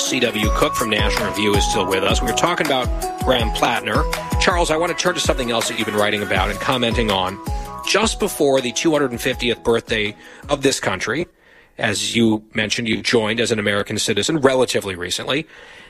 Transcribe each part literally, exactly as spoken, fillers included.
C W. Cook from National Review is still with us. We were talking about Graham Plattner. Charles, I want to turn to something else that you've been writing about and commenting on. Just before the two hundred fiftieth birthday of this country, as you mentioned, you joined as an American citizen relatively recently.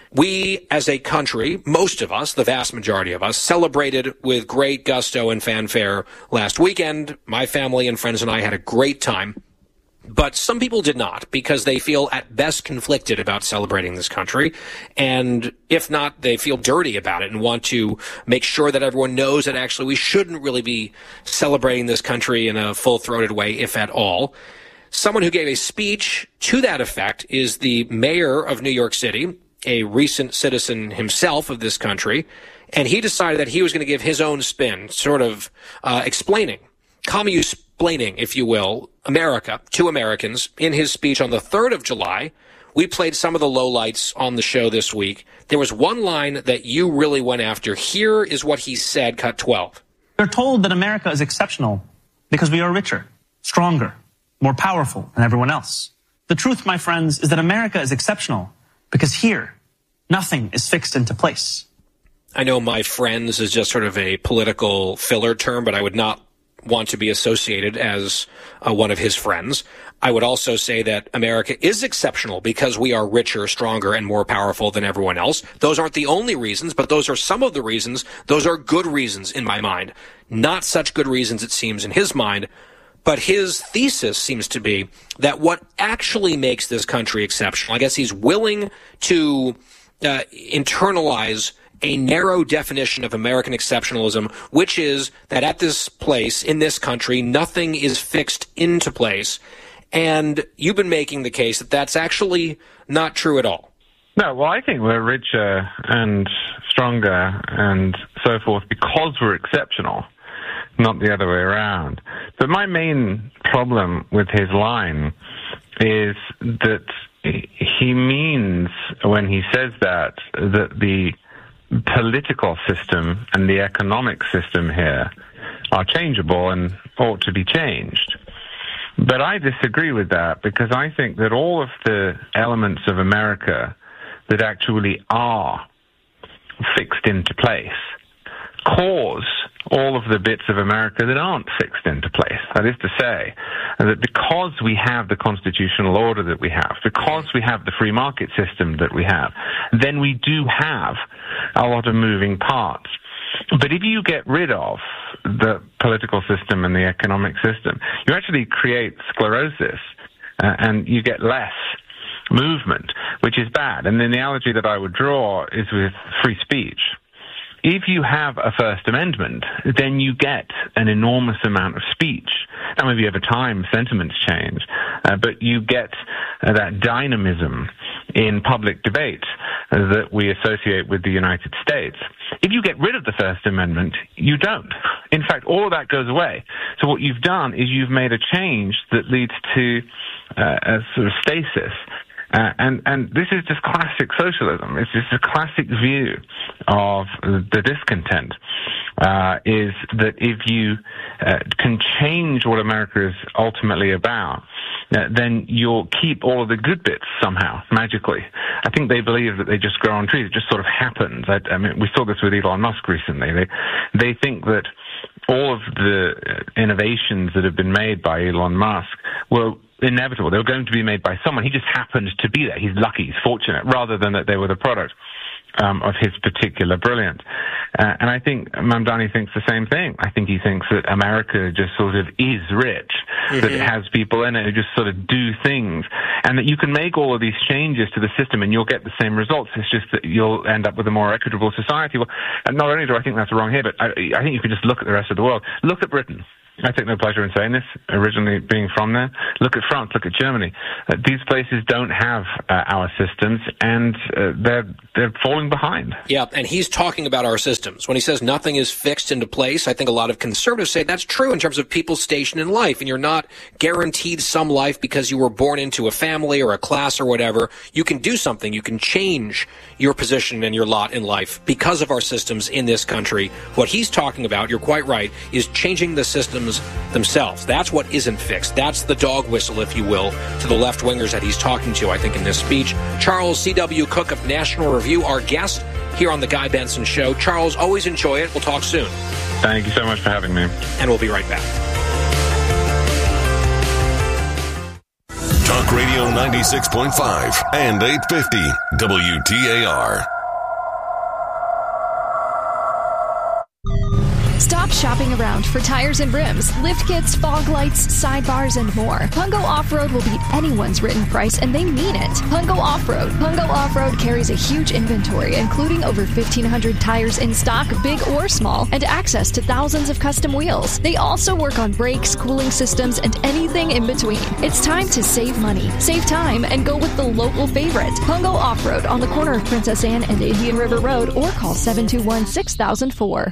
We, as a country, most of us, the vast majority of us, celebrated with great gusto and fanfare last weekend. My family and friends and I had a great time. But some people did not, because they feel at best conflicted about celebrating this country. And if not, they feel dirty about it and want to make sure that everyone knows that actually we shouldn't really be celebrating this country in a full-throated way, if at all. Someone who gave a speech to that effect is the mayor of New York City, a recent citizen himself of this country. And he decided that he was going to give his own spin, sort of uh, explaining, commu-splaining, if you will, America to Americans in his speech on the third of July. We played some of the lowlights on the show this week. There was one line that you really went after. Here is what he said, cut twelve. We're told that America is exceptional because we are richer, stronger, more powerful than everyone else. The truth, my friends, is that America is exceptional because here, nothing is fixed into place. I know my friends is just sort of a political filler term, but I would not want to be associated as uh, one of his friends. I would also say that America is exceptional because we are richer, stronger, and more powerful than everyone else. Those aren't the only reasons, but those are some of the reasons. Those are good reasons in my mind. Not such good reasons, it seems, in his mind. But his thesis seems to be that what actually makes this country exceptional, I guess he's willing to uh, internalize a narrow definition of American exceptionalism, which is that at this place, in this country, nothing is fixed into place. And you've been making the case that that's actually not true at all. No, well, I think we're richer and stronger and so forth because we're exceptional, not the other way around. But my main problem with his line is that he means, when he says that, that the political system and the economic system here are changeable and ought to be changed. But I disagree with that, because I think that all of the elements of America that actually are fixed into place cause all of the bits of America that aren't fixed into place. That is to say, that because we have the constitutional order that we have, because we have the free market system that we have, then we do have a lot of moving parts. But if you get rid of the political system and the economic system, you actually create sclerosis, uh, and you get less movement, which is bad. And the analogy that I would draw is with free speech. If you have a First Amendment, then you get an enormous amount of speech. Now, maybe over time, sentiments change, uh, but you get uh, that dynamism in public debate uh, that we associate with the United States. If you get rid of the First Amendment, you don't. In fact, all of that goes away. So what you've done is you've made a change that leads to uh, a sort of stasis. Uh, and, and this is just classic socialism. It's just a classic view of the discontent, uh, is that if you uh, can change what America is ultimately about, uh, then you'll keep all of the good bits somehow, magically. I think they believe that they just grow on trees. It just sort of happens. I, I mean, we saw this with Elon Musk recently. They, they think that all of the innovations that have been made by Elon Musk were inevitable. They were going to be made by someone. He just happened to be there. He's lucky. He's fortunate, rather than that they were the product um, of his particular brilliance. Uh, and I think Mamdani thinks the same thing. I think he thinks that America just sort of is rich, mm-hmm. that it has people in it who just sort of do things, and that you can make all of these changes to the system and you'll get the same results. It's just that you'll end up with a more equitable society. Well, and not only do I think that's wrong here, but I, I think you can just look at the rest of the world. Look at Britain. I take no pleasure in saying this, originally being from there. Look at France, look at Germany. Uh, these places don't have uh, our systems, and uh, they're they're falling behind. Yeah, and he's talking about our systems. When he says nothing is fixed into place, I think a lot of conservatives say that's true in terms of people's station in life, and you're not guaranteed some life because you were born into a family or a class or whatever. You can do something. You can change your position and your lot in life because of our systems in this country. What he's talking about, you're quite right, is changing the systems guns themselves. That's what isn't fixed. That's the dog whistle, if you will, to the left-wingers that he's talking to, I think, in this speech. Charles C W. Cook of National Review, our guest here on The Guy Benson Show. Charles, always enjoy it. We'll talk soon. Thank you so much for having me. And we'll be right back. Talk Radio ninety-six point five and eight fifty W T A R. Stop shopping around for tires and rims, lift kits, fog lights, sidebars, and more. Pungo Off-Road will beat anyone's written price, and they mean it. Pungo Off-Road. Pungo Off-Road carries a huge inventory, including over fifteen hundred tires in stock, big or small, and access to thousands of custom wheels. They also work on brakes, cooling systems, and anything in between. It's time to save money, save time, and go with the local favorite. Pungo Off-Road on the corner of Princess Anne and Indian River Road, or call seven two one, six thousand four.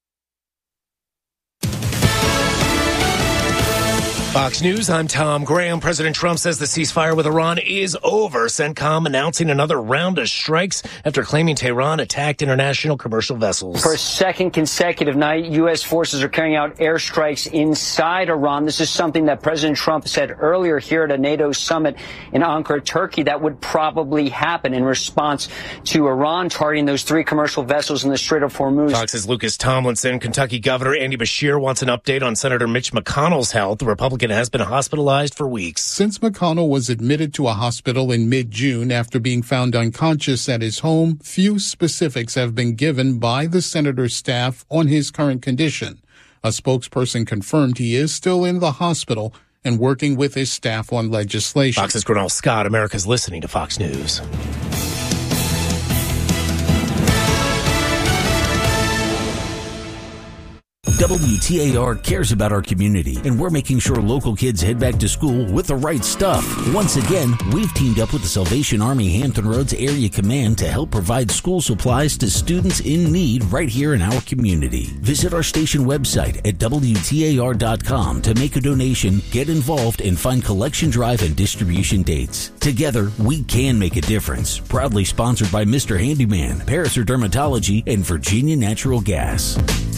Fox News, I'm Tom Graham. President Trump says the ceasefire with Iran is over. CENTCOM announcing another round of strikes after claiming Tehran attacked international commercial vessels. For a second consecutive night, U S forces are carrying out airstrikes inside Iran. This is something that President Trump said earlier here at a NATO summit in Ankara, Turkey, that would probably happen in response to Iran targeting those three commercial vessels in the Strait of Hormuz. Fox's Lucas Tomlinson. Kentucky Governor Andy Beshear wants an update on Senator Mitch McConnell's health. The Republican has been hospitalized for weeks. Since McConnell was admitted to a hospital in mid-June after being found unconscious at his home, few specifics have been given by the senator's staff on his current condition. A spokesperson confirmed he is still in the hospital and working with his staff on legislation. Fox's Grenell Scott. America's listening to Fox News. W T A R cares about our community, and we're making sure local kids head back to school with the right stuff. Once again, we've teamed up with the Salvation Army Hampton Roads Area Command to help provide school supplies to students in need right here in our community. Visit our station website at W T A R dot com to make a donation, get involved, and find collection drive and distribution dates. Together, we can make a difference. Proudly sponsored by Mister Handyman, Paraser Dermatology, and Virginia Natural Gas.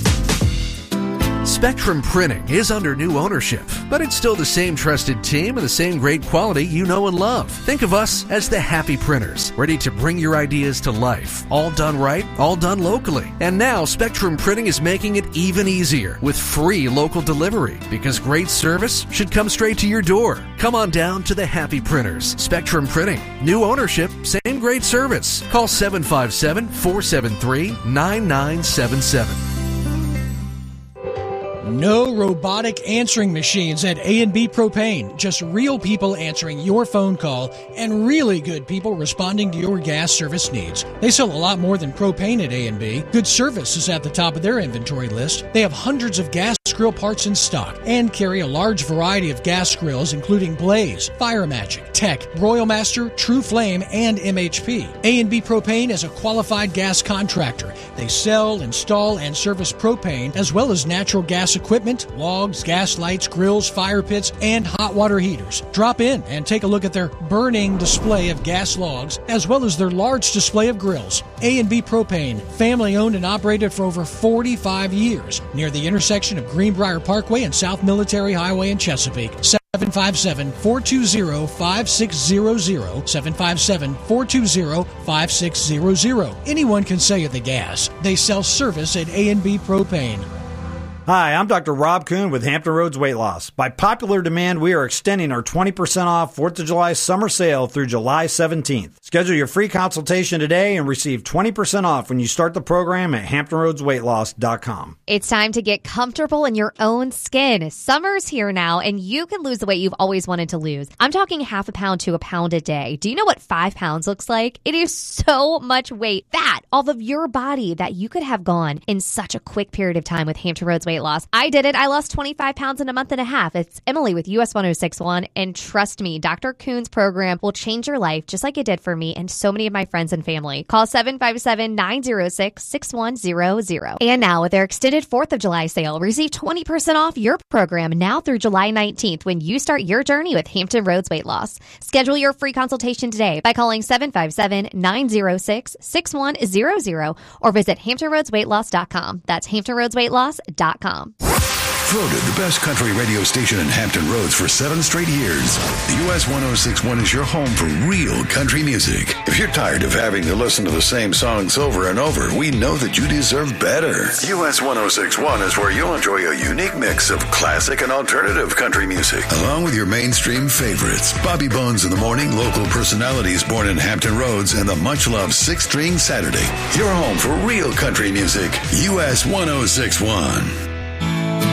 Spectrum Printing is under new ownership, but it's still the same trusted team and the same great quality you know and love. Think of us as the Happy Printers, ready to bring your ideas to life. All done right, all done locally. And now Spectrum Printing is making it even easier with free local delivery, because great service should come straight to your door. Come on down to the Happy Printers. Spectrum Printing. New ownership, same great service. Call seven five seven, four seven three, nine nine seven seven. No robotic answering machines at A and B Propane. Just real people answering your phone call and really good people responding to your gas service needs. They sell a lot more than propane at A and B. Good service is at the top of their inventory list. They have hundreds of gas grill parts in stock and carry a large variety of gas grills including Blaze, Fire Magic, Tech, Royal Master, True Flame, and M H P. A and B Propane is a qualified gas contractor. They sell, install, and service propane as well as natural gas equipment, logs, gas lights, grills, fire pits, and hot water heaters. Drop in and take a look at their burning display of gas logs as well as their large display of grills. A and B Propane, family owned and operated for over forty-five years near the intersection of Greenbrier Parkway and South Military Highway in Chesapeake. seven five seven, four two zero, five six zero zero, seven five seven, four two zero, five six zero zero. Anyone can say at the gas. They sell service at A and B Propane. Hi, I'm Doctor Rob Kuhn with Hampton Roads Weight Loss. By popular demand, we are extending our twenty percent off fourth of July summer sale through July seventeenth. Schedule your free consultation today and receive twenty percent off when you start the program at hampton roads weight loss dot com. It's time to get comfortable in your own skin. Summer's here now, and you can lose the weight you've always wanted to lose. I'm talking half a pound to a pound a day. Do you know what five pounds looks like? It is so much weight, fat, off of your body that you could have gone in such a quick period of time with Hampton Roads Weight Loss. I did it. I lost twenty-five pounds in a month and a half. It's Emily with U S one oh six one, and trust me, Doctor Kuhn's program will change your life just like it did for me and so many of my friends and family. Call seven five seven, nine zero six, six one zero zero. And now with their extended fourth of July sale, receive twenty percent off your program now through July nineteenth when you start your journey with Hampton Roads Weight Loss. Schedule your free consultation today by calling seven five seven, nine zero six, six one zero zero or visit hampton roads weight loss dot com. That's hampton roads weight loss dot com. Voted the best country radio station in Hampton Roads for seven straight years, U S one oh six point one is your home for real country music. If you're tired of having to listen to the same songs over and over, we know that you deserve better. U S one oh six point one is where you'll enjoy a unique mix of classic and alternative country music, along with your mainstream favorites. Bobby Bones in the Morning, local personalities born in Hampton Roads, and the much-loved Six String Saturday. Your home for real country music, U S one oh six point one.